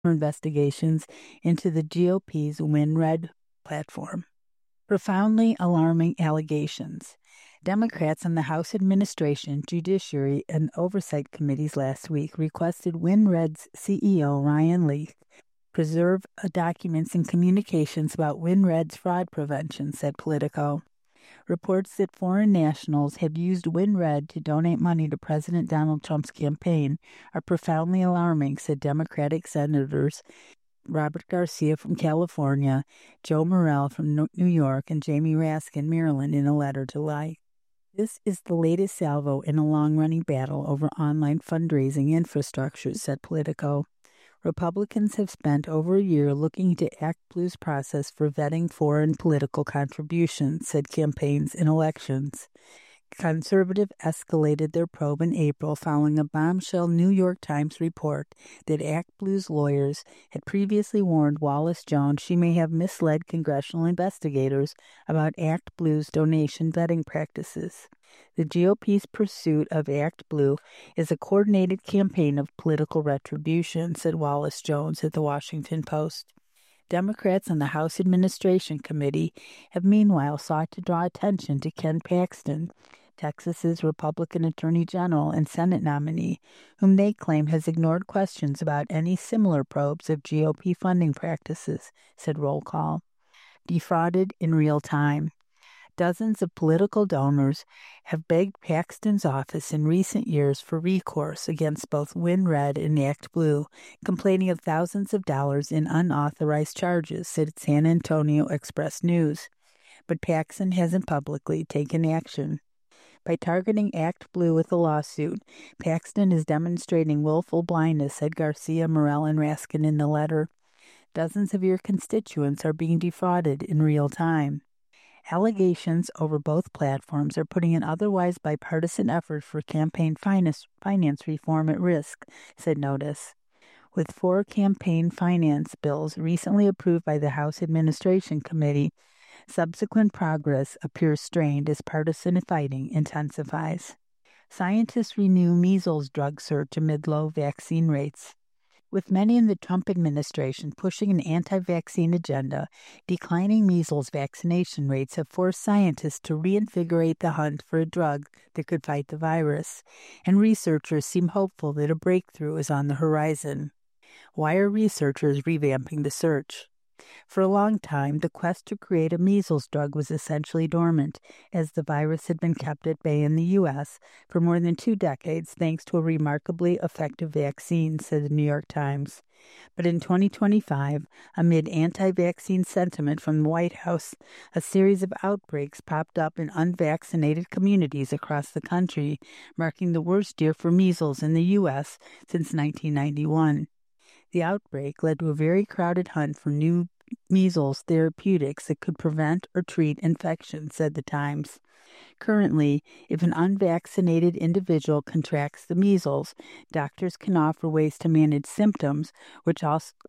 investigations into the GOP's WinRed platform. Profoundly alarming allegations. Democrats on the House Administration, Judiciary, and Oversight Committees last week requested WinRed's CEO Ryan Leaf preserve documents and communications about WinRed's fraud prevention, said Politico. Reports that foreign nationals have used WinRed to donate money to President Donald Trump's campaign are profoundly alarming, said Democratic Senators Robert Garcia from California, Joe Morelle from New York, and Jamie Raskin, Maryland, in a letter to Life. This is the latest salvo in a long-running battle over online fundraising infrastructure, said Politico. Republicans have spent over a year looking into ActBlue's process for vetting foreign political contributions, said Campaigns and Elections. Conservative escalated their probe in April following a bombshell New York Times report that ActBlue's lawyers had previously warned Wallace Jones she may have misled congressional investigators about ActBlue's donation vetting practices. The GOP's pursuit of ActBlue is a coordinated campaign of political retribution, said Wallace Jones at the Washington Post. Democrats on the House Administration Committee have meanwhile sought to draw attention to Ken Paxton, Texas's Republican Attorney General and Senate nominee, whom they claim has ignored questions about any similar probes of GOP funding practices, said Roll Call. Defrauded in real time. Dozens of political donors have begged Paxton's office in recent years for recourse against both WinRed and ActBlue, complaining of thousands of dollars in unauthorized charges, said San Antonio Express News. But Paxton hasn't publicly taken action. By targeting ActBlue with a lawsuit, Paxton is demonstrating willful blindness, said Garcia, Morelle, and Raskin in the letter. Dozens of your constituents are being defrauded in real time. Allegations over both platforms are putting an otherwise bipartisan effort for campaign finance reform at risk, said Notice. With 4 campaign finance bills recently approved by the House Administration Committee, subsequent progress appears strained as partisan fighting intensifies. Scientists renew measles drug search amid low vaccine rates. With many in the Trump administration pushing an anti-vaccine agenda, declining measles vaccination rates have forced scientists to reinvigorate the hunt for a drug that could fight the virus, and researchers seem hopeful that a breakthrough is on the horizon. Why are researchers revamping the search? For a long time, the quest to create a measles drug was essentially dormant, as the virus had been kept at bay in the U.S. for more than 2 decades thanks to a remarkably effective vaccine, said the New York Times. But in 2025, amid anti-vaccine sentiment from the White House, a series of outbreaks popped up in unvaccinated communities across the country, marking the worst year for measles in the U.S. since 1991. The outbreak led to a very crowded hunt for new measles therapeutics that could prevent or treat infection, said the Times. Currently, if an unvaccinated individual contracts the measles, doctors can offer ways to manage symptoms, which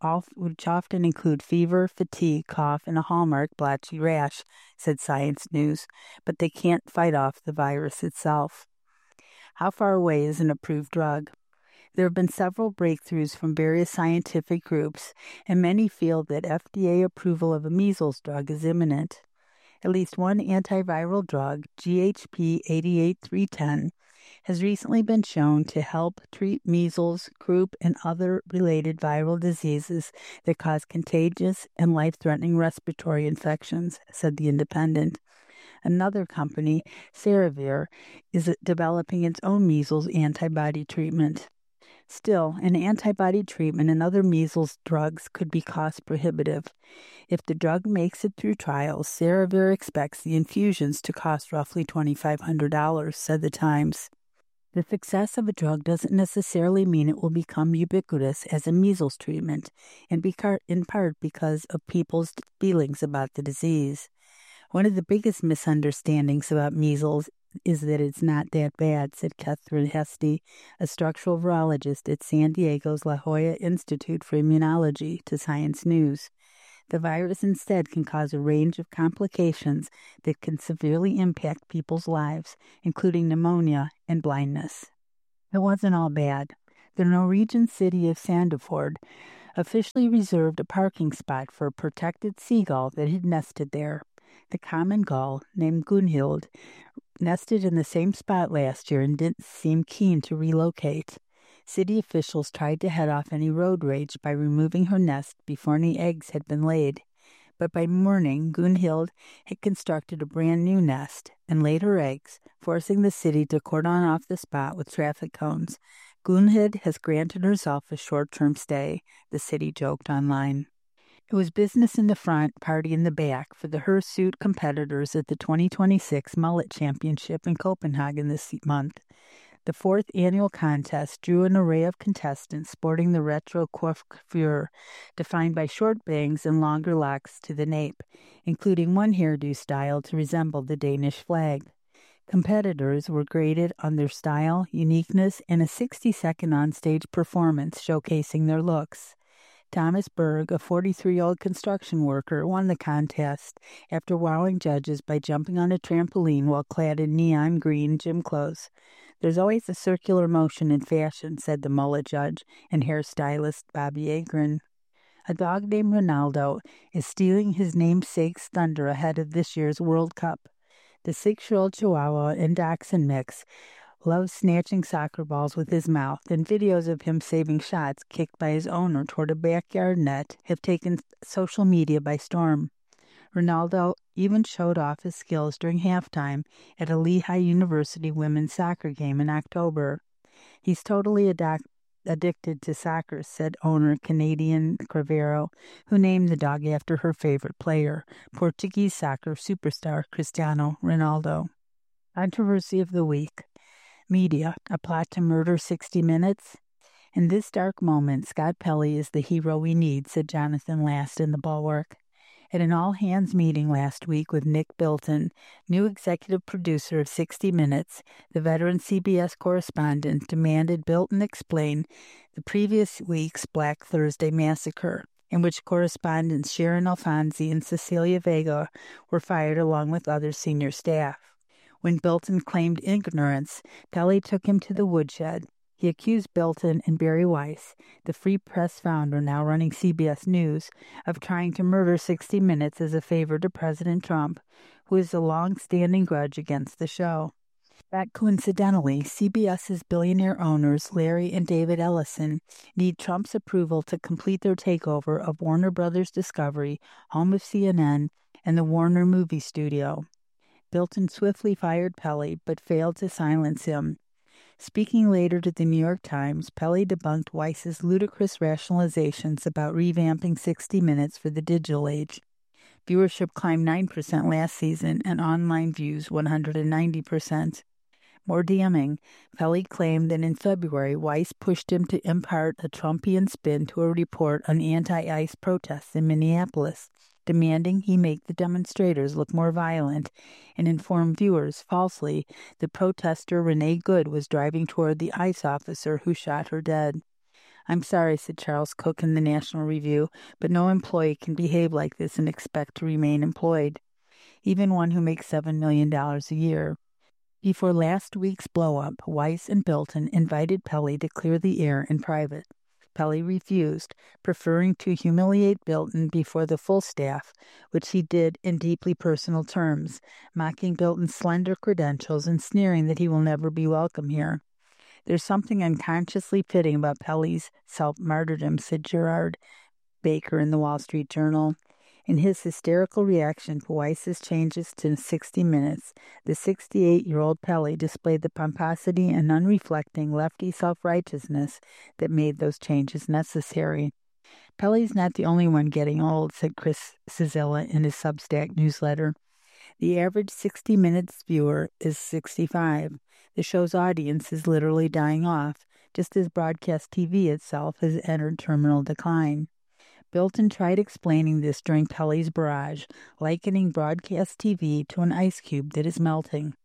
often include fever, fatigue, cough, and a hallmark blotchy rash, said Science News, but they can't fight off the virus itself. How far away is an approved drug? There have been several breakthroughs from various scientific groups, and many feel that FDA approval of a measles drug is imminent. At least one antiviral drug, GHP 88310, has recently been shown to help treat measles, croup, and other related viral diseases that cause contagious and life-threatening respiratory infections, said The Independent. Another company, Ceravir, is developing its own measles antibody treatment. Still, an antibody treatment and other measles drugs could be cost prohibitive. If the drug makes it through trials, Ceravir expects the infusions to cost roughly $2,500, said the Times. The success of a drug doesn't necessarily mean it will become ubiquitous as a measles treatment, in part because of people's feelings about the disease. One of the biggest misunderstandings about measles is that it's not that bad, said Catherine Hesty, a structural virologist at San Diego's La Jolla Institute for Immunology, to Science News. The virus instead can cause a range of complications that can severely impact people's lives, including pneumonia and blindness. It wasn't all bad. The Norwegian city of Sandefjord, officially reserved a parking spot for a protected seagull that had nested there. The common gull, named Gunhild, nested in the same spot last year and didn't seem keen to relocate. City officials tried to head off any road rage by removing her nest before any eggs had been laid. But by morning, Gunhild had constructed a brand new nest and laid her eggs, forcing the city to cordon off the spot with traffic cones. Gunhild has granted herself a short-term stay, the city joked online. It was business in the front, party in the back for the hirsute competitors at the 2026 Mullet Championship in Copenhagen this month. The fourth annual contest drew an array of contestants sporting the retro coiffure, defined by short bangs and longer locks to the nape, including one hairdo styled to resemble the Danish flag. Competitors were graded on their style, uniqueness, and a 60-second onstage performance showcasing their looks. Thomas Berg, a 43-year-old construction worker, won the contest after wowing judges by jumping on a trampoline while clad in neon green gym clothes. There's always a circular motion in fashion, said the mullet judge and hairstylist Bobby Agron. A dog named Ronaldo is stealing his namesake's thunder ahead of this year's World Cup. The 6-year-old Chihuahua and Dachshund mix loves snatching soccer balls with his mouth, and videos of him saving shots kicked by his owner toward a backyard net have taken social media by storm. Ronaldo even showed off his skills during halftime at a Lehigh University women's soccer game in October. He's totally addicted to soccer, said owner Canadian Cravero, who named the dog after her favorite player, Portuguese soccer superstar Cristiano Ronaldo. Controversy of the week. Media, a plot to murder 60 Minutes? In this dark moment, Scott Pelley is the hero we need, said Jonathan Last in The Bulwark. At an all-hands meeting last week with Nick Bilton, new executive producer of 60 Minutes, the veteran CBS correspondent demanded Bilton explain the previous week's Black Thursday massacre, in which correspondents Sharon Alfonsi and Cecilia Vega were fired along with other senior staff. When Bilton claimed ignorance, Pelley took him to the woodshed. He accused Bilton and Barry Weiss, the Free Press founder now running CBS News, of trying to murder 60 Minutes as a favor to President Trump, who has a long-standing grudge against the show. That coincidentally, CBS's billionaire owners Larry and David Ellison need Trump's approval to complete their takeover of Warner Brothers Discovery, home of CNN, and the Warner Movie Studio. Bilton swiftly fired Pelley, but failed to silence him. Speaking later to the New York Times, Pelley debunked Weiss's ludicrous rationalizations about revamping 60 Minutes for the digital age. Viewership climbed 9% last season, and online views 190%. More damning, Pelley claimed that in February, Weiss pushed him to impart a Trumpian spin to a report on anti-ICE protests in Minneapolis, demanding he make the demonstrators look more violent, and inform viewers falsely that protester Renee Good was driving toward the ICE officer who shot her dead. "I'm sorry," said Charles Cook in the National Review, "but no employee can behave like this and expect to remain employed, even one who makes $7 million a year." Before last week's blow-up, Weiss and Bilton invited Pelley to clear the air in private. Pelley refused, preferring to humiliate Bilton before the full staff, which he did in deeply personal terms, mocking Bilton's slender credentials and sneering that he will never be welcome here. "There's something unconsciously fitting about Pelley's self-martyrdom," said Gerard Baker in the Wall Street Journal. In his hysterical reaction to Weiss's changes to 60 Minutes, the 68-year-old Pelley displayed the pomposity and unreflecting lefty self-righteousness that made those changes necessary. "Pelley's not the only one getting old," said Chris Cizilla in his Substack newsletter. "The average 60 Minutes viewer is 65. The show's audience is literally dying off, just as broadcast TV itself has entered terminal decline." Bilton tried explaining this during Pelley's barrage, likening broadcast TV to an ice cube that is melting.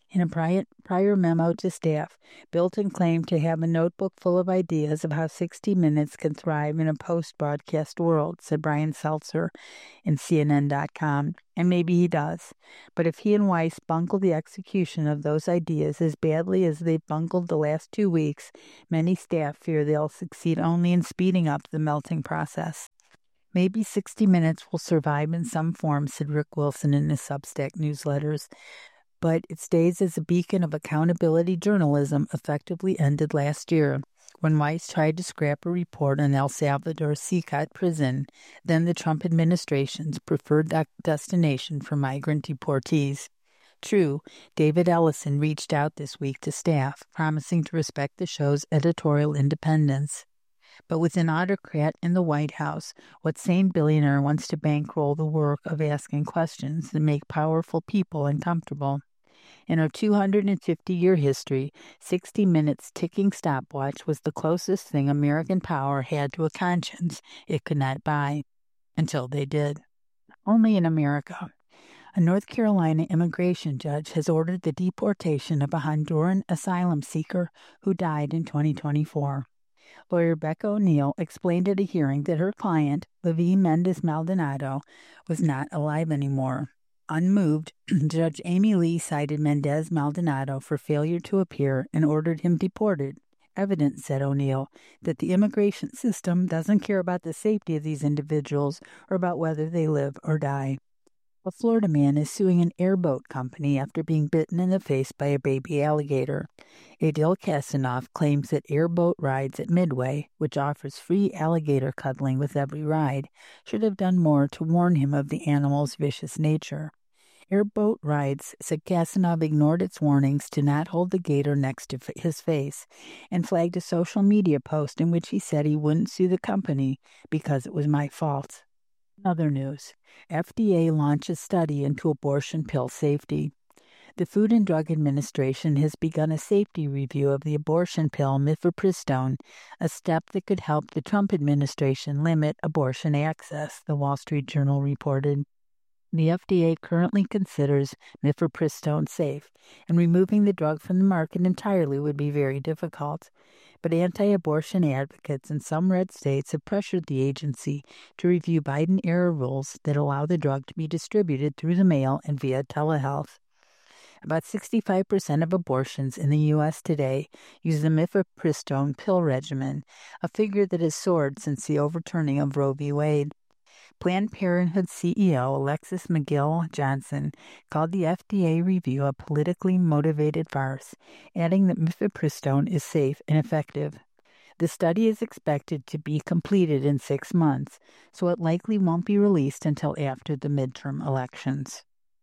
In a prior memo to staff, Bilton claimed to have a notebook full of ideas of how 60 Minutes can thrive in a post-broadcast world, said Brian Seltzer in CNN.com, and maybe he does. But if he and Weiss bungle the execution of those ideas as badly as they've bungled the last 2 weeks, many staff fear they'll succeed only in speeding up the melting process. Maybe 60 Minutes will survive in some form, said Rick Wilson in his Substack newsletters, but its days as a beacon of accountability journalism effectively ended last year when Weiss tried to scrap a report on El Salvador's CICOT prison, then the Trump administration's preferred destination for migrant deportees. True, David Ellison reached out this week to staff, promising to respect the show's editorial independence. But with an autocrat in the White House, what sane billionaire wants to bankroll the work of asking questions that make powerful people uncomfortable? In our 250-year history, 60 Minutes' ticking stopwatch was the closest thing American power had to a conscience it could not buy. Until they did. Only in America. A North Carolina immigration judge has ordered the deportation of a Honduran asylum seeker who died in 2024. Lawyer Becca O'Neill explained at a hearing that her client, Levi Mendez Maldonado, was not alive anymore. Unmoved, Judge Amy Lee cited Mendez Maldonado for failure to appear and ordered him deported. Evidence, said O'Neill, that the immigration system doesn't care about the safety of these individuals or about whether they live or die. A Florida man is suing an airboat company after being bitten in the face by a baby alligator. Adil Kasanoff claims that airboat rides at Midway, which offers free alligator cuddling with every ride, should have done more to warn him of the animal's vicious nature. Airboat Rides said Kasanoff ignored its warnings to not hold the gator next to his face and flagged a social media post in which he said he wouldn't sue the company because it was my fault. Other news. FDA launches study into abortion pill safety. The Food and Drug Administration has begun a safety review of the abortion pill mifepristone, a step that could help the Trump administration limit abortion access, the Wall Street Journal reported. The FDA currently considers mifepristone safe, and removing the drug from the market entirely would be very difficult. But anti-abortion advocates in some red states have pressured the agency to review Biden-era rules that allow the drug to be distributed through the mail and via telehealth. About 65% of abortions in the U.S. today use the mifepristone pill regimen, a figure that has soared since the overturning of Roe v. Wade. Planned Parenthood CEO Alexis McGill Johnson called the FDA review a politically motivated farce, adding that mifepristone is safe and effective. The study is expected to be completed in 6 months, so it likely won't be released until after the midterm elections.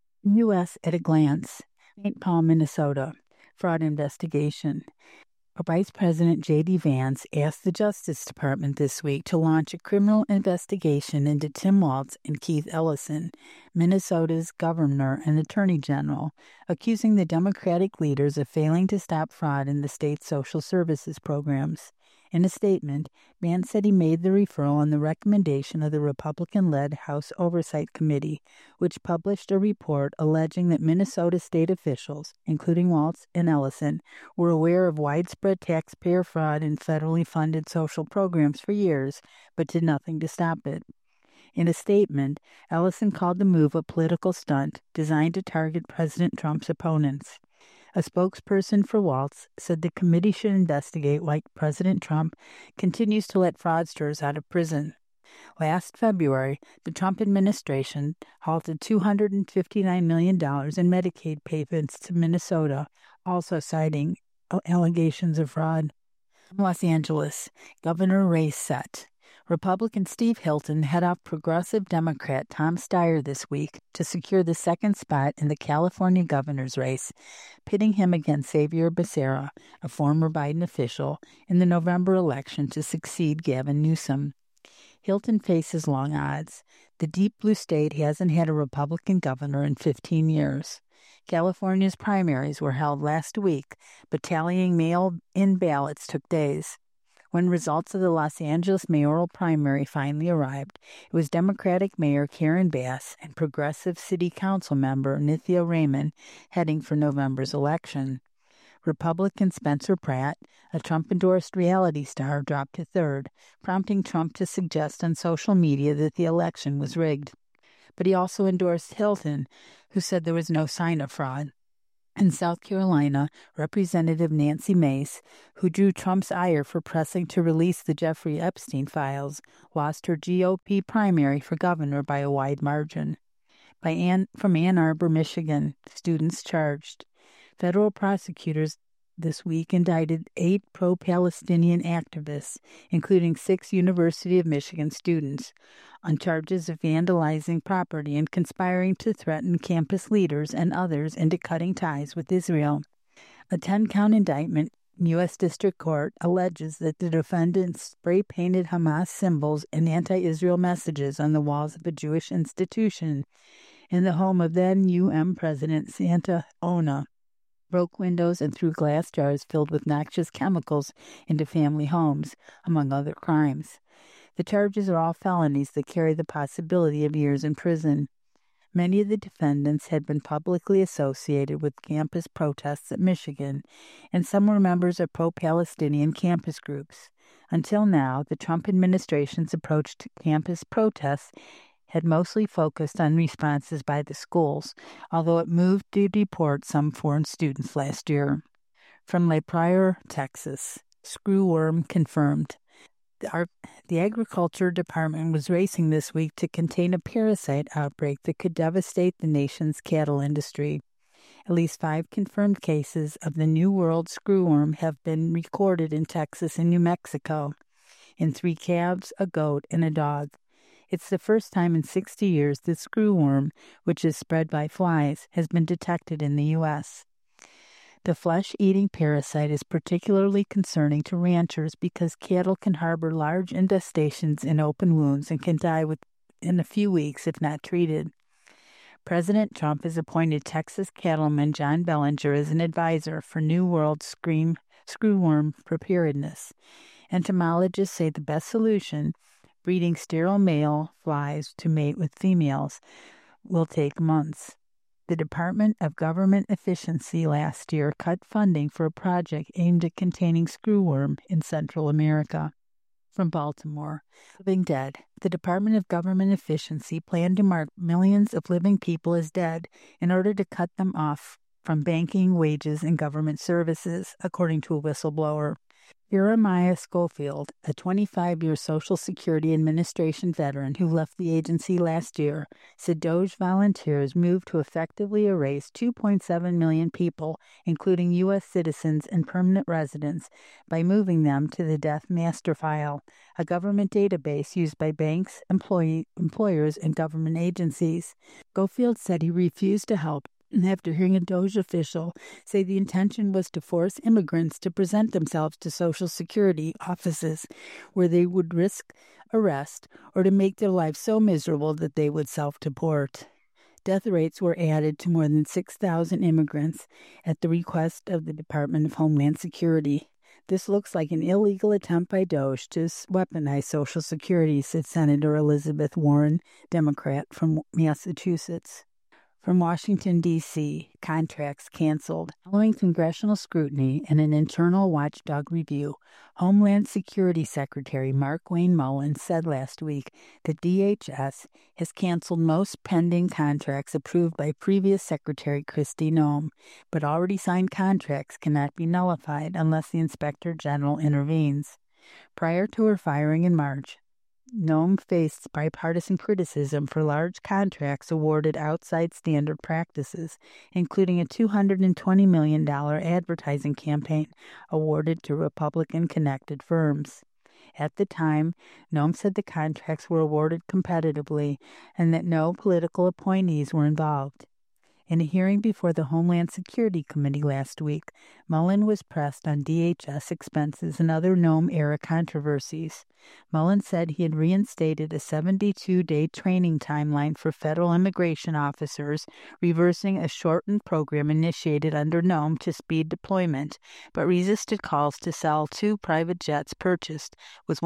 U.S. at a glance. St. Paul, Minnesota. Fraud investigation. Vice President J.D. Vance asked the Justice Department this week to launch a criminal investigation into Tim Walz and Keith Ellison, Minnesota's governor and attorney general, accusing the Democratic leaders of failing to stop fraud in the state's social services programs. In a statement, Vance said he made the referral on the recommendation of the Republican-led House Oversight Committee, which published a report alleging that Minnesota state officials, including Walz and Ellison, were aware of widespread taxpayer fraud in federally funded social programs for years, but did nothing to stop it. In a statement, Ellison called the move a political stunt designed to target President Trump's opponents. A spokesperson for Walz said the committee should investigate why President Trump continues to let fraudsters out of prison. Last February, the Trump administration halted $259 million in Medicaid payments to Minnesota, also citing allegations of fraud. Los Angeles, governor race set. Republican Steve Hilton head off progressive Democrat Tom Steyer this week to secure the second spot in the California governor's race, pitting him against Xavier Becerra, a former Biden official, in the November election to succeed Gavin Newsom. Hilton faces long odds. The deep blue state hasn't had a Republican governor in 15 years. California's primaries were held last week, but tallying mail-in ballots took days. When results of the Los Angeles mayoral primary finally arrived, it was Democratic Mayor Karen Bass and Progressive City Council member Nithya Raman heading for November's election. Republican Spencer Pratt, a Trump-endorsed reality star, dropped to third, prompting Trump to suggest on social media that the election was rigged. But he also endorsed Hilton, who said there was no sign of fraud. In South Carolina, Representative Nancy Mace, who drew Trump's ire for pressing to release the Jeffrey Epstein files, lost her GOP primary for governor by a wide margin. From Ann Arbor, Michigan, students charged. Federal prosecutors this week indicted 8 pro-Palestinian activists, including 6 University of Michigan students, on charges of vandalizing property and conspiring to threaten campus leaders and others into cutting ties with Israel. A 10-count indictment in U.S. District Court alleges that the defendants spray-painted Hamas symbols and anti-Israel messages on the walls of a Jewish institution in the home of then President Santa Ona, broke windows and threw glass jars filled with noxious chemicals into family homes, among other crimes. The charges are all felonies that carry the possibility of years in prison. Many of the defendants had been publicly associated with campus protests at Michigan, and some were members of pro-Palestinian campus groups. Until now, the Trump administration's approach to campus protests had mostly focused on responses by the schools, although it moved to deport some foreign students last year. From La Prairie, Texas, screwworm confirmed. The Agriculture Department was racing this week to contain a parasite outbreak that could devastate the nation's cattle industry. At least 5 confirmed cases of the New World screwworm have been recorded in Texas and New Mexico, in 3 calves, a goat, and a dog. It's the first time in 60 years that screwworm, which is spread by flies, has been detected in the U.S. The flesh-eating parasite is particularly concerning to ranchers because cattle can harbor large infestations in open wounds and can die within a few weeks if not treated. President Trump has appointed Texas cattleman John Bellinger as an advisor for New World screwworm preparedness. Entomologists say the best solution, breeding sterile male flies to mate with females, will take months. The Department of Government Efficiency last year cut funding for a project aimed at containing screwworm in Central America. From Baltimore, living dead. The Department of Government Efficiency planned to mark millions of living people as dead in order to cut them off from banking, wages, and government services, according to a whistleblower. Jeremiah Schofield, a 25-year Social Security Administration veteran who left the agency last year, said DOGE volunteers moved to effectively erase 2.7 million people, including U.S. citizens and permanent residents, by moving them to the Death Master File, a government database used by banks, employers, and government agencies. Schofield said he refused to help after hearing a DOGE official say the intention was to force immigrants to present themselves to Social Security offices where they would risk arrest or to make their lives so miserable that they would self-deport. Death rates were added to more than 6,000 immigrants at the request of the Department of Homeland Security. This looks like an illegal attempt by DOGE to weaponize Social Security, said Senator Elizabeth Warren, Democrat from Massachusetts. From Washington, D.C., contracts canceled. Following congressional scrutiny and an internal watchdog review, Homeland Security Secretary Mark Wayne Mullin said last week that DHS has canceled most pending contracts approved by previous Secretary Kristi Noem, but already signed contracts cannot be nullified unless the Inspector General intervenes. Prior to her firing in March, Noem faced bipartisan criticism for large contracts awarded outside standard practices, including a $220 million advertising campaign awarded to Republican-connected firms. At the time, Noem said the contracts were awarded competitively and that no political appointees were involved. In a hearing before the Homeland Security Committee last week, Mullen was pressed on DHS expenses and other Nome-era controversies. Mullen said he had reinstated a 72-day training timeline for federal immigration officers, reversing a shortened program initiated under Nome to speed deployment, but resisted calls to sell 2 private jets purchased with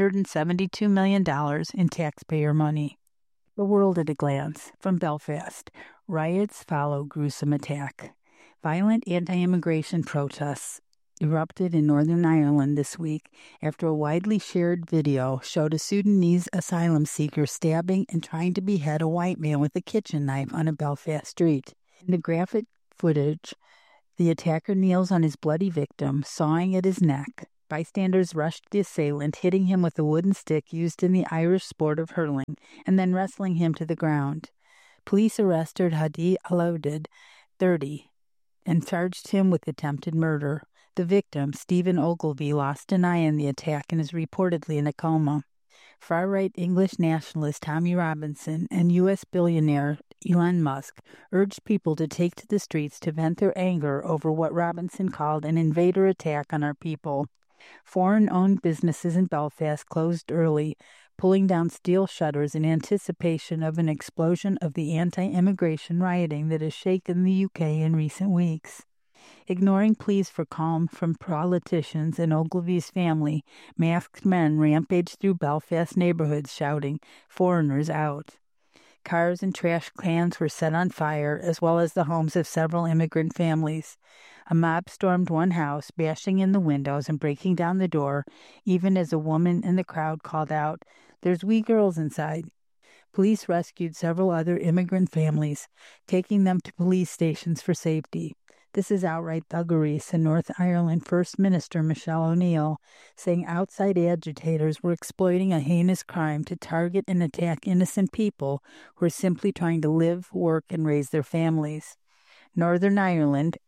$172 million in taxpayer money. The world at a glance. From Belfast. Riots follow gruesome attack. Violent anti-immigration protests erupted in Northern Ireland this week after a widely shared video showed a Sudanese asylum seeker stabbing and trying to behead a white man with a kitchen knife on a Belfast street. In the graphic footage, the attacker kneels on his bloody victim, sawing at his neck. Bystanders rushed the assailant, hitting him with a wooden stick used in the Irish sport of hurling, and then wrestling him to the ground. Police arrested Hadi Alaudid, 30, and charged him with attempted murder. The victim, Stephen Ogilvie, lost an eye in the attack and is reportedly in a coma. Far-right English nationalist Tommy Robinson and U.S. billionaire Elon Musk urged people to take to the streets to vent their anger over what Robinson called an invader attack on our people. Foreign-owned businesses in Belfast closed early, pulling down steel shutters in anticipation of an explosion of the anti-immigration rioting that has shaken the UK in recent weeks. Ignoring pleas for calm from politicians and Ogilvie's family, masked men rampaged through Belfast neighborhoods shouting, "Foreigners out." Cars and trash cans were set on fire, as well as the homes of several immigrant families. A mob stormed one house, bashing in the windows and breaking down the door, even as a woman in the crowd called out, "There's wee girls inside." Police rescued several other immigrant families, taking them to police stations for safety. "This is outright thuggery," said North Ireland First Minister Michelle O'Neill, saying outside agitators were exploiting a heinous crime to target and attack innocent people who are simply trying to live, work, and raise their families. Northern Ireland,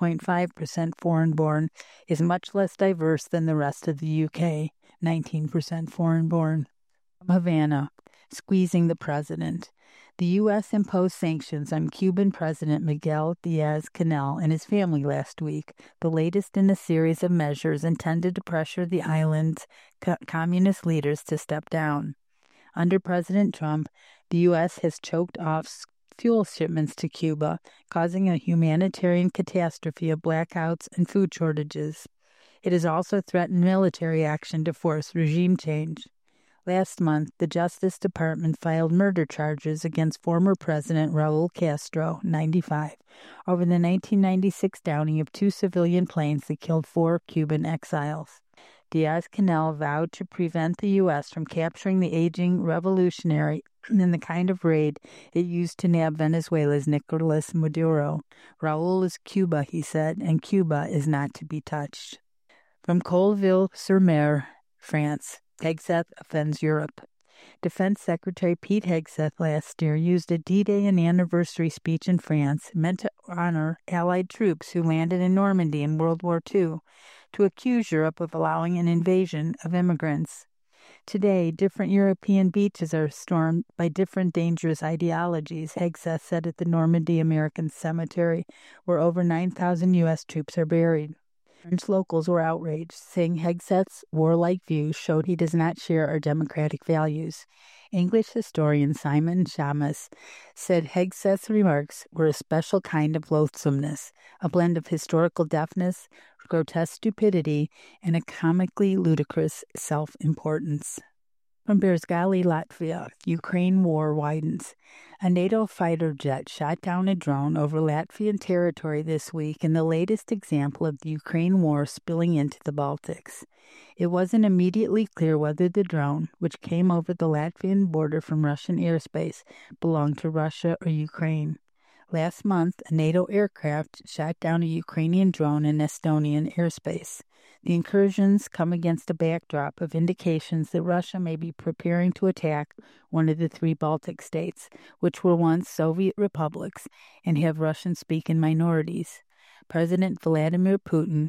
6.5% foreign-born, is much less diverse than the rest of the UK, 19% foreign-born. From Havana, squeezing the president. The U.S. imposed sanctions on Cuban President Miguel Diaz-Canel and his family last week, the latest in a series of measures intended to pressure the island's communist leaders to step down. Under President Trump, the U.S. has choked off fuel shipments to Cuba, causing a humanitarian catastrophe of blackouts and food shortages. It has also threatened military action to force regime change. Last month, the Justice Department filed murder charges against former President Raul Castro, 95, over the 1996 downing of 2 civilian planes that killed 4 Cuban exiles. Diaz-Canel vowed to prevent the U.S. from capturing the aging revolutionary in the kind of raid it used to nab Venezuela's Nicolas Maduro. Raul is Cuba, he said, and Cuba is not to be touched. From Colleville-sur-Mer, France, Hegseth offends Europe. Defense Secretary Pete Hegseth last year used a D-Day and anniversary speech in France meant to honor Allied troops who landed in Normandy in World War II to accuse Europe of allowing an invasion of immigrants. Today, different European beaches are stormed by different dangerous ideologies, Hegseth said at the Normandy American Cemetery, where over 9,000 U.S. troops are buried. French locals were outraged, saying Hegseth's warlike views showed he does not share our democratic values. English historian Simon Shamus said Hegseth's remarks were a special kind of loathsomeness, a blend of historical deafness, grotesque stupidity, and a comically ludicrous self-importance. From Berzgali, Latvia, Ukraine war widens. A NATO fighter jet shot down a drone over Latvian territory this week in the latest example of the Ukraine war spilling into the Baltics. It wasn't immediately clear whether the drone, which came over the Latvian border from Russian airspace, belonged to Russia or Ukraine. Last month, a NATO aircraft shot down a Ukrainian drone in Estonian airspace. The incursions come against a backdrop of indications that Russia may be preparing to attack one of the 3 Baltic states, which were once Soviet republics and have Russian-speaking minorities. President Vladimir Putin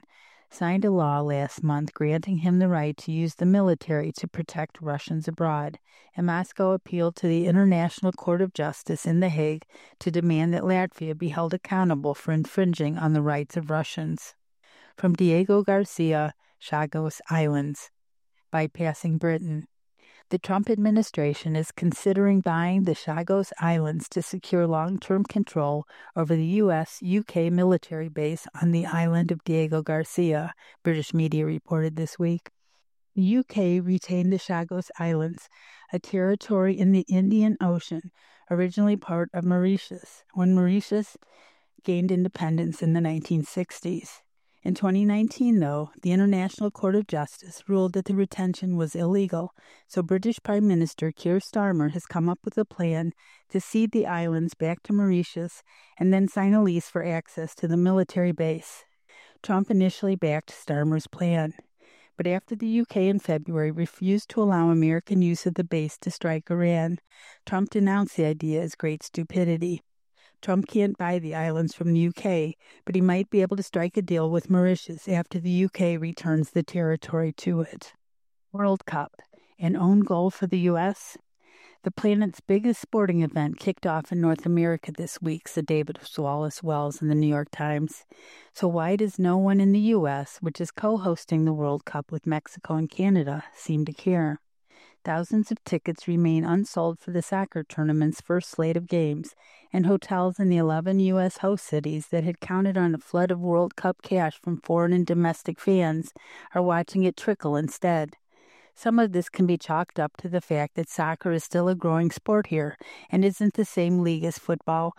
signed a law last month granting him the right to use the military to protect Russians abroad, and Moscow appealed to the International Court of Justice in The Hague to demand that Latvia be held accountable for infringing on the rights of Russians. From Diego Garcia, Chagos Islands. Bypassing Britain. The Trump administration is considering buying the Chagos Islands to secure long-term control over the U.S.-UK military base on the island of Diego Garcia, British media reported this week. The UK retained the Chagos Islands, a territory in the Indian Ocean, originally part of Mauritius, when Mauritius gained independence in the 1960s. In 2019, though, the International Court of Justice ruled that the retention was illegal, so British Prime Minister Keir Starmer has come up with a plan to cede the islands back to Mauritius and then sign a lease for access to the military base. Trump initially backed Starmer's plan, but after the UK in February refused to allow American use of the base to strike Iran, Trump denounced the idea as great stupidity. Trump can't buy the islands from the UK, but he might be able to strike a deal with Mauritius after the UK returns the territory to it. World Cup, an own goal for the U.S.? The planet's biggest sporting event kicked off in North America this week, said David Wallace Wells in the New York Times. So why does no one in the U.S., which is co-hosting the World Cup with Mexico and Canada, seem to care? Thousands of tickets remain unsold for the soccer tournament's first slate of games, and hotels in the 11 U.S. host cities that had counted on a flood of World Cup cash from foreign and domestic fans are watching it trickle instead. Some of this can be chalked up to the fact that soccer is still a growing sport here and isn't the same league as football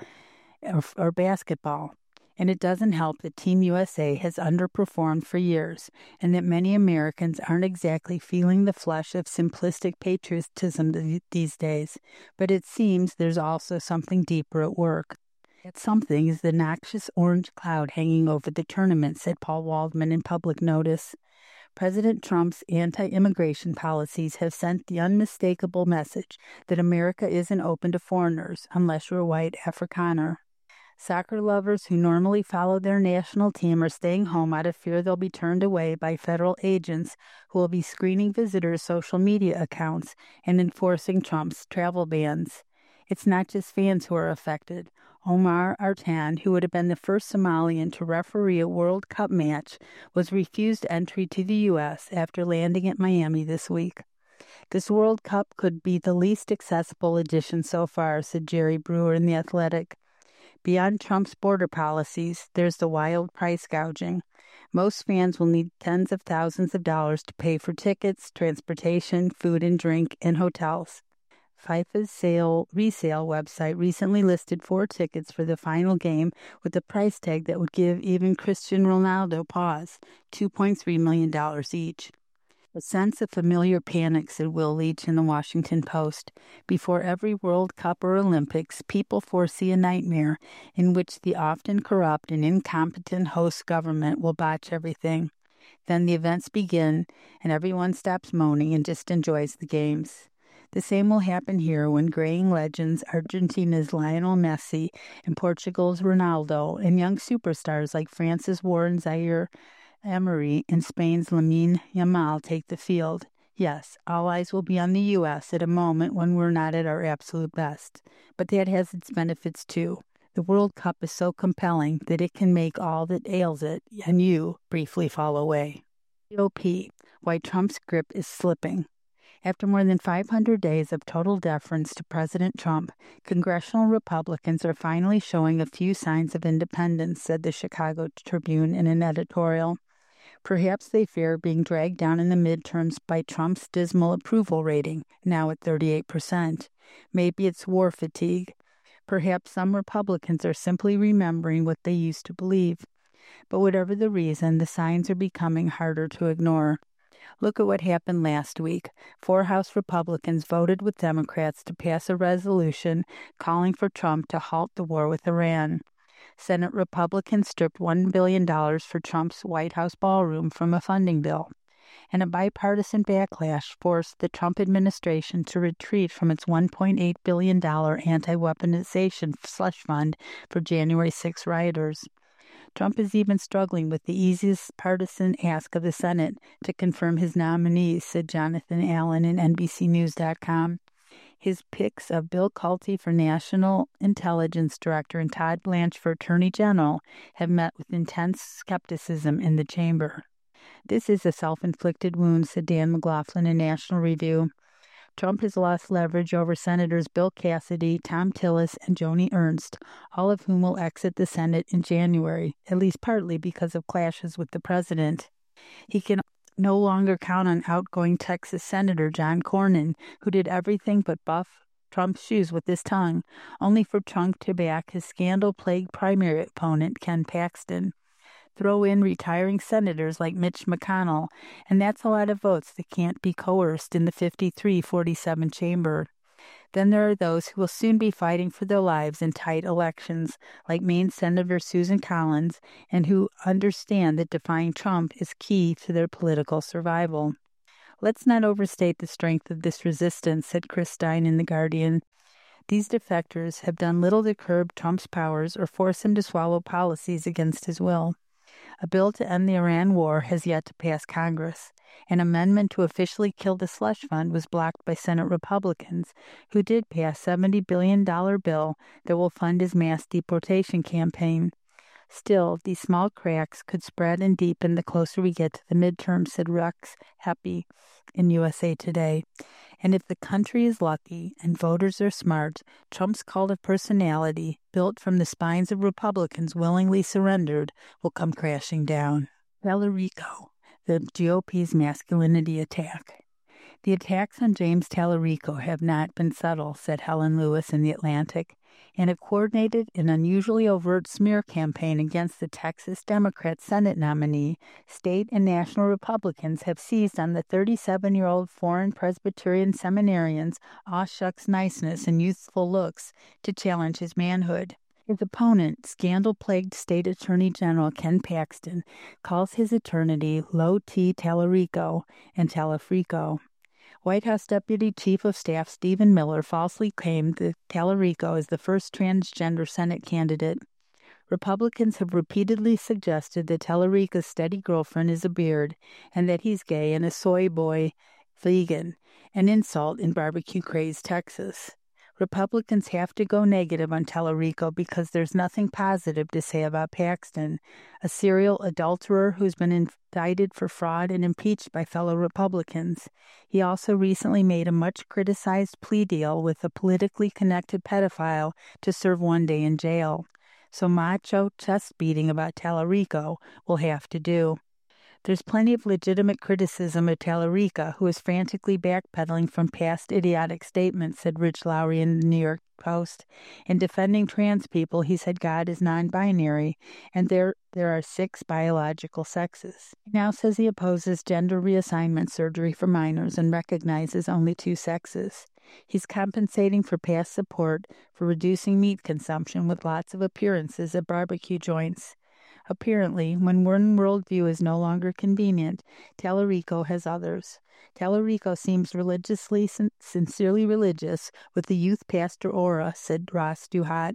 or basketball. And it doesn't help that Team USA has underperformed for years and that many Americans aren't exactly feeling the flush of simplistic patriotism these days. But it seems there's also something deeper at work. That something is the noxious orange cloud hanging over the tournament, said Paul Waldman in Public Notice. President Trump's anti-immigration policies have sent the unmistakable message that America isn't open to foreigners unless you're a white Afrikaner. Soccer lovers who normally follow their national team are staying home out of fear they'll be turned away by federal agents who will be screening visitors' social media accounts and enforcing Trump's travel bans. It's not just fans who are affected. Omar Artan, who would have been the first Somalian to referee a World Cup match, was refused entry to the U.S. after landing at Miami this week. This World Cup could be the least accessible edition so far, said Jerry Brewer in The Athletic. Beyond Trump's border policies, there's the wild price gouging. Most fans will need tens of thousands of dollars to pay for tickets, transportation, food and drink, and hotels. FIFA's resale website recently listed 4 tickets for the final game with a price tag that would give even Cristiano Ronaldo pause, $2.3 million each. A sense of familiar panic, said Will Leach in the Washington Post. Before every World Cup or Olympics, people foresee a nightmare in which the often corrupt and incompetent host government will botch everything. Then the events begin, and everyone stops moaning and just enjoys the games. The same will happen here when graying legends Argentina's Lionel Messi and Portugal's Ronaldo and young superstars like France's Warren Zaire Emery and Spain's Lamine Yamal take the field. Yes, all eyes will be on the U.S. at a moment when we're not at our absolute best. But that has its benefits too. The World Cup is so compelling that it can make all that ails it and you briefly fall away. GOP, why Trump's grip is slipping. After more than 500 days of total deference to President Trump, congressional Republicans are finally showing a few signs of independence, said the Chicago Tribune in an editorial. Perhaps they fear being dragged down in the midterms by Trump's dismal approval rating, now at 38%. Maybe it's war fatigue. Perhaps some Republicans are simply remembering what they used to believe. But whatever the reason, the signs are becoming harder to ignore. Look at what happened last week. 4 House Republicans voted with Democrats to pass a resolution calling for Trump to halt the war with Iran. Senate Republicans stripped $1 billion for Trump's White House ballroom from a funding bill. And a bipartisan backlash forced the Trump administration to retreat from its $1.8 billion anti-weaponization slush fund for January 6 rioters. Trump is even struggling with the easiest partisan ask of the Senate to confirm his nominees, said Jonathan Allen in NBCNews.com. His picks of Bill Culte for National Intelligence Director and Todd Blanche for Attorney General have met with intense skepticism in the chamber. This is a self-inflicted wound, said Dan McLaughlin in National Review. Trump has lost leverage over Senators Bill Cassidy, Thom Tillis, and Joni Ernst, all of whom will exit the Senate in January, at least partly because of clashes with the president. He can no longer count on outgoing Texas Senator John Cornyn, who did everything but buff Trump's shoes with his tongue, only for Trump to back his scandal-plagued primary opponent, Ken Paxton. Throw in retiring senators like Mitch McConnell, and that's a lot of votes that can't be coerced in the 53-47 chamber. Then there are those who will soon be fighting for their lives in tight elections, like Maine Senator Susan Collins, and who understand that defying Trump is key to their political survival. Let's not overstate the strength of this resistance, said Chris Stein in The Guardian. These defectors have done little to curb Trump's powers or force him to swallow policies against his will. A bill to end the Iran war has yet to pass Congress. An amendment to officially kill the slush fund was blocked by Senate Republicans, who did pass a $70 billion bill that will fund his mass deportation campaign. Still, these small cracks could spread and deepen the closer we get to the midterm, said Rex Heppy in USA Today. And if the country is lucky and voters are smart, Trump's cult of personality, built from the spines of Republicans willingly surrendered, will come crashing down. Tallarico, the GOP's masculinity attack. The attacks on James Tallarico have not been subtle, said Helen Lewis in The Atlantic, and have coordinated an unusually overt smear campaign against the Texas Democrat Senate nominee. State and national Republicans have seized on the 37-year-old foreign Presbyterian seminarian's aw-shucks niceness and youthful looks to challenge his manhood. His opponent, scandal-plagued State Attorney General Ken Paxton, calls his eternity Low T Tallarico and Tallafrico. White House Deputy Chief of Staff Stephen Miller falsely claimed that Tallarico is the first transgender Senate candidate. Republicans have repeatedly suggested that Tallarico's steady girlfriend is a beard and that he's gay and a soy boy vegan, an insult in barbecue-crazed Texas. Republicans have to go negative on Tallarico because there's nothing positive to say about Paxton, a serial adulterer who's been indicted for fraud and impeached by fellow Republicans. He also recently made a much-criticized plea deal with a politically connected pedophile to serve one day in jail. So macho chest-beating about Tallarico will have to do. There's plenty of legitimate criticism of Tallarico, who is frantically backpedaling from past idiotic statements, said Rich Lowry in the New York Post. In defending trans people, he said God is non-binary, and there are 6 biological sexes. He now says he opposes gender reassignment surgery for minors and recognizes only 2 sexes. He's compensating for past support for reducing meat consumption with lots of appearances at barbecue joints. Apparently, when one worldview is no longer convenient, Tallarico has others. Tallarico seems sincerely religious with the youth pastor aura, said Ross Duhat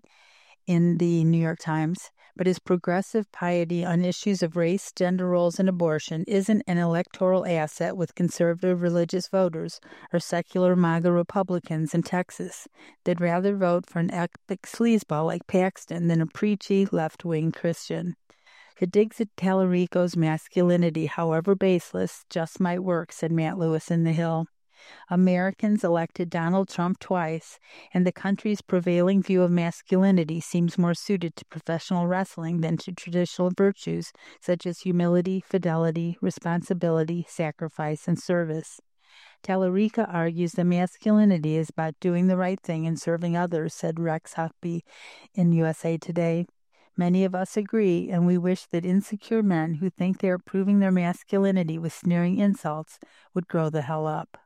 in the New York Times, but his progressive piety on issues of race, gender roles, and abortion isn't an electoral asset with conservative religious voters or secular MAGA Republicans in Texas. They'd rather vote for an epic sleazeball like Paxton than a preachy left-wing Christian. The digs at Tallarico's masculinity, however baseless, just might work, said Matt Lewis in The Hill. Americans elected Donald Trump twice, and the country's prevailing view of masculinity seems more suited to professional wrestling than to traditional virtues such as humility, fidelity, responsibility, sacrifice, and service. Tallarico argues that masculinity is about doing the right thing and serving others, said Rex Huffby in USA Today. Many of us agree, and we wish that insecure men who think they are proving their masculinity with sneering insults would grow the hell up.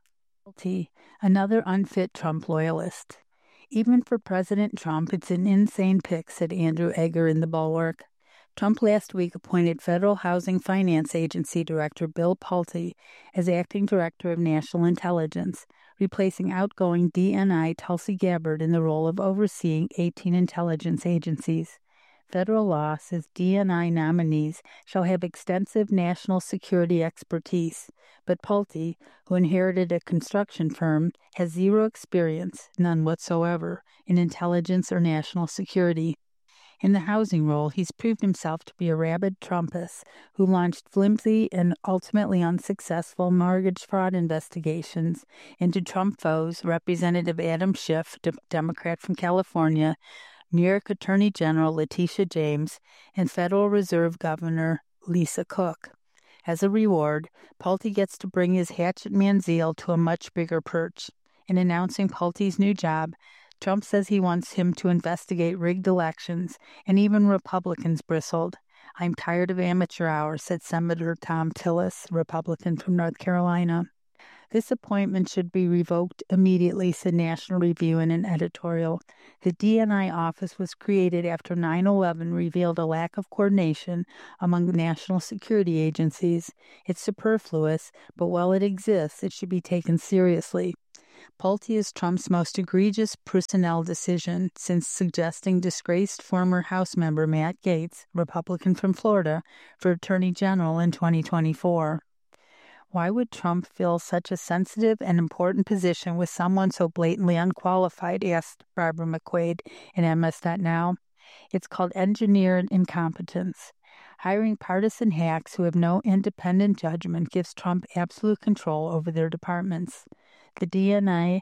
Another unfit Trump loyalist. Even for President Trump, it's an insane pick, said Andrew Egger in The Bulwark. Trump last week appointed Federal Housing Finance Agency Director Bill Pulte as acting director of national intelligence, replacing outgoing DNI Tulsi Gabbard in the role of overseeing 18 intelligence agencies. Federal law says D&I nominees shall have extensive national security expertise, but Pulte, who inherited a construction firm, has zero experience, none whatsoever, in intelligence or national security. In the housing role, he's proved himself to be a rabid Trumpist who launched flimsy and ultimately unsuccessful mortgage fraud investigations into Trump foes Representative Adam Schiff, Democrat from California, New York Attorney General Letitia James, and Federal Reserve Governor Lisa Cook. As a reward, Pulte gets to bring his hatchet man zeal to a much bigger perch. In announcing Pulte's new job, Trump says he wants him to investigate rigged elections, and even Republicans bristled. "I'm tired of amateur hour," said Senator Thom Tillis, Republican from North Carolina. "This appointment should be revoked immediately," said National Review in an editorial. The D&I office was created after 9/11 revealed a lack of coordination among national security agencies. It's superfluous, but while it exists, it should be taken seriously. Pulte is Trump's most egregious personnel decision since suggesting disgraced former House member Matt Gaetz, Republican from Florida, for Attorney General in 2024. Why would Trump fill such a sensitive and important position with someone so blatantly unqualified, asked Barbara McQuaid in MS.Now. It's called engineered incompetence. Hiring partisan hacks who have no independent judgment gives Trump absolute control over their departments. The DNI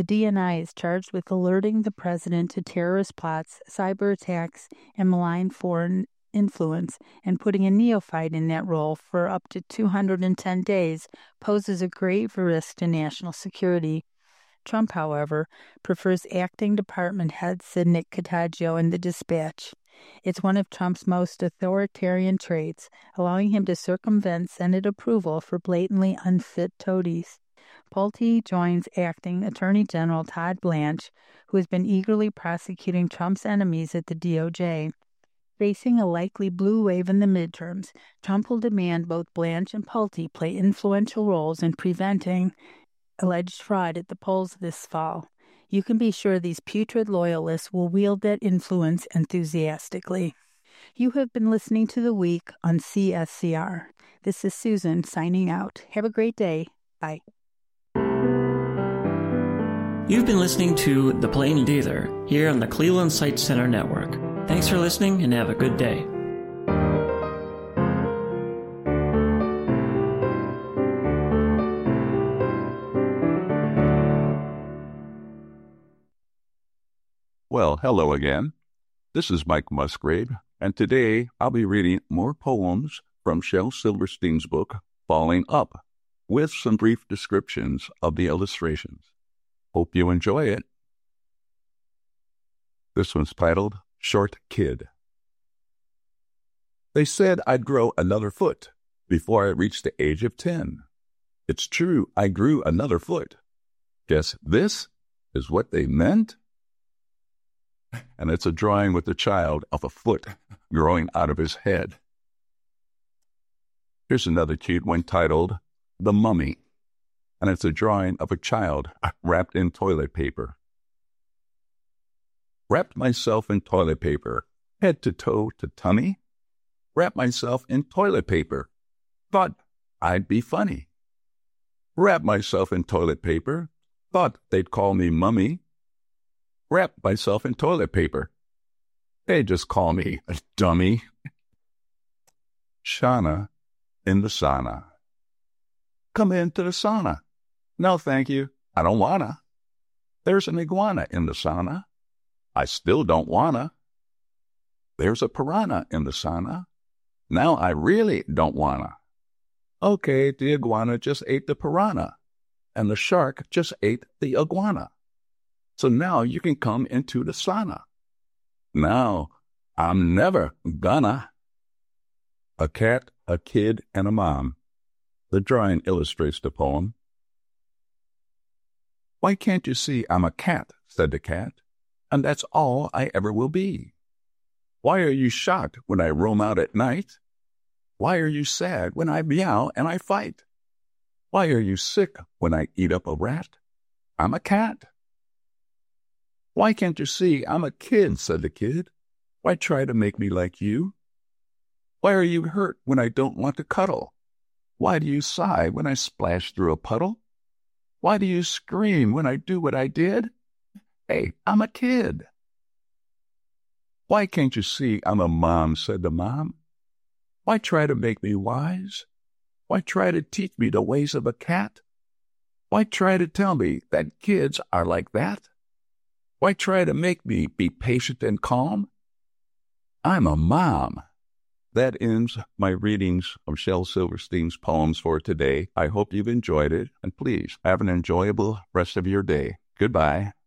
is charged with alerting the president to terrorist plots, cyber attacks, and malign foreign influence, and putting a neophyte in that role for up to 210 days poses a grave risk to national security. Trump, however, prefers acting department heads, said Nick Cottagio in the Dispatch. It's one of Trump's most authoritarian traits, allowing him to circumvent Senate approval for blatantly unfit toadies. Pulte joins acting Attorney General Todd Blanche, who has been eagerly prosecuting Trump's enemies at the DOJ. Facing a likely blue wave in the midterms, Trump will demand both Blanche and Pulte play influential roles in preventing alleged fraud at the polls this fall. You can be sure these putrid loyalists will wield that influence enthusiastically. You have been listening to The Week on CSCR. This is Susan signing out. Have a great day. Bye. You've been listening to The Plain Dealer here on the Cleveland Sight Center Network. Thanks for listening and have a good day. Well, hello again. This is Mike Musgrave, and today I'll be reading more poems from Shel Silverstein's book, Falling Up, with some brief descriptions of the illustrations. Hope you enjoy it. This one's titled Short Kid. They said I'd grow another foot before I reached the age of 10. It's true, I grew another foot. Guess this is what they meant? And it's a drawing with the child of a foot growing out of his head. Here's another cute one titled The Mummy, and it's a drawing of a child wrapped in toilet paper. Wrapped myself in toilet paper, head to toe to tummy. Wrapped myself in toilet paper, thought I'd be funny. Wrapped myself in toilet paper, thought they'd call me mummy. Wrapped myself in toilet paper, they just call me a dummy. Shauna in the sauna. Come into the sauna. No, thank you. I don't wanna. There's an iguana in the sauna. I still don't wanna. There's a piranha in the sauna. Now I really don't wanna. Okay, the iguana just ate the piranha, and the shark just ate the iguana. So now you can come into the sauna. Now, I'm never gonna. A cat, a kid, and a mom. The drawing illustrates the poem. Why can't you see I'm a cat, said the cat, and that's all I ever will be. Why are you shocked when I roam out at night? Why are you sad when I meow and I fight? Why are you sick when I eat up a rat? I'm a cat. Why can't you see I'm a kid, said the kid, Why try to make me like you? Why are you hurt when I don't want to cuddle? Why do you sigh when I splash through a puddle? Why do you scream when I do what I did? Hey, I'm a kid. Why can't you see I'm a mom, said the mom. Why try to make me wise? Why try to teach me the ways of a cat? Why try to tell me that kids are like that? Why try to make me be patient and calm? I'm a mom. That ends my readings of Shel Silverstein's poems for today. I hope you've enjoyed it, and please have an enjoyable rest of your day. Goodbye.